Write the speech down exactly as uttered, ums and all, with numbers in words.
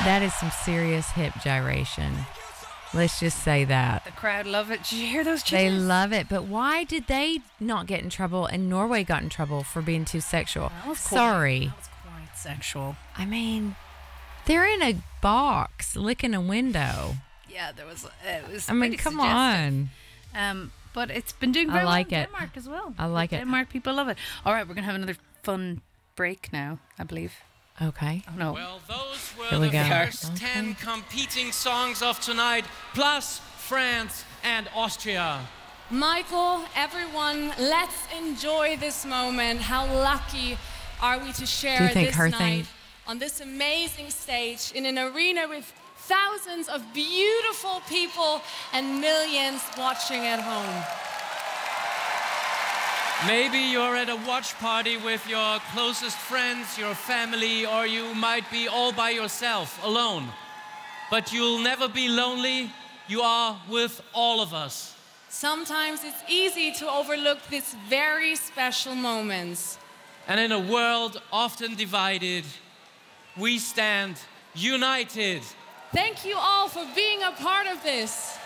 That is some serious hip gyration. Let's just say that. The crowd love it. Did you hear those They cheers? love it. But why did they not get in trouble and Norway got in trouble for being too sexual? That was quite- Sorry. That was quite sexual. I mean, they're in a box licking a window. Yeah, there was. Uh, it was I mean, pretty come suggestive. on. Um, but it's been doing I very like well in it. Denmark as well. I like it. Denmark people love it. All right, we're gonna have another fun break now, I believe. Okay. Oh no. Well, those were Here we the go. first Okay. ten competing songs of tonight, plus France and Austria. Michael, everyone, let's enjoy this moment. How lucky are we to share Do you think this her night thing- on this amazing stage in an arena with thousands of beautiful people and millions watching at home. Maybe you're at a watch party with your closest friends, your family, or you might be all by yourself, alone. But you'll never be lonely. You are with all of us. Sometimes it's easy to overlook these very special moments. And in a world often divided, we stand united. Thank you all for being a part of this.